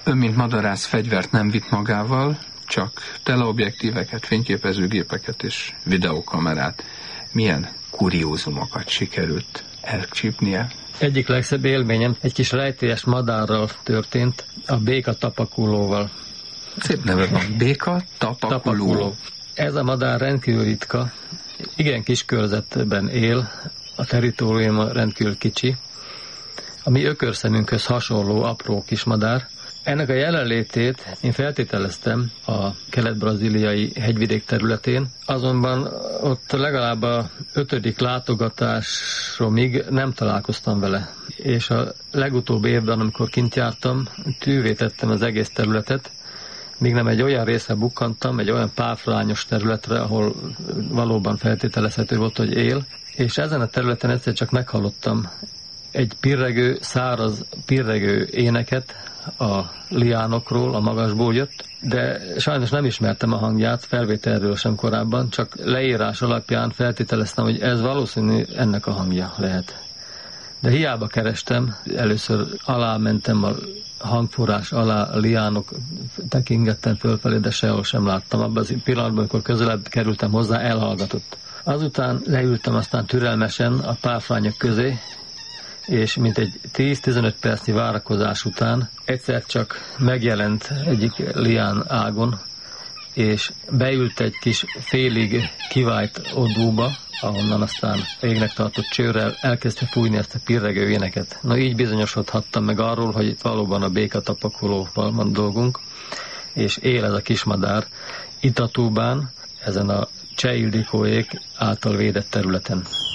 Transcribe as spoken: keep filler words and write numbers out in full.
Ön, mint madarász, fegyvert nem vitt magával, csak teleobjektíveket, fényképezőgépeket és videókamerát. Milyen kuriózumokat sikerült elcsípnie? Egyik legszebb élményem egy kis rejtélyes madárral történt, a béka tapakulóval. Szép neve van, béka tapakuló. tapakuló. Ez a madár rendkívül ritka, igen kis körzetben él, a territórium rendkívül kicsi, a mi ökörszemünkhöz hasonló apró kis madár. Ennek a jelenlétét én feltételeztem a kelet-brazíliai hegyvidék területén, azonban ott legalább a ötödik látogatásomig nem találkoztam vele. És a legutóbbi évben, amikor kint jártam, tűvé tettem az egész területet, míg nem egy olyan részre bukkantam, egy olyan páfrányos területre, ahol valóban feltételezhető volt, hogy él, és ezen a területen egyszer csak meghallottam egy pirregő, száraz pirregő éneket a liánokról, a magasból jött, de sajnos nem ismertem a hangját, felvételről sem korábban, csak leírás alapján feltételeztem, hogy ez valószínű ennek a hangja lehet. De hiába kerestem, először alámentem a hangforrás alá, a liánok tekingettem fölfelé, de sehol sem láttam. Abban az pillanatban, amikor közelebb kerültem hozzá, elhallgatott. Azután leültem aztán türelmesen a páfrányok közé, és mint egy tíz-tizenöt percnyi várakozás után egyszer csak megjelent egyik lián ágon, és beült egy kis félig kivájt odúba, ahonnan aztán égnek tartott csőrrel elkezdte fújni ezt a pirregő éneket. Na így bizonyosodhattam meg arról, hogy itt valóban a béka tapakulóval van dolgunk, és él ez a kismadár Itatúbán, ezen a Cseh Ildikóék által védett területen.